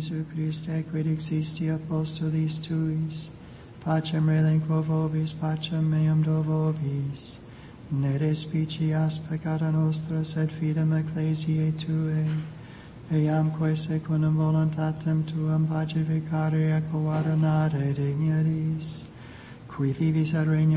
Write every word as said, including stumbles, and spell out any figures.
Jesu Christe, quid existi apostolis tuis, pacem relinquo vobis, pacem meam do vobis, ne respicias peccata nostra, sed fidem ecclesiae Tuae, eamque secundum voluntatem Tuam pacificare et coadunare dignitas, qui vivis et regnas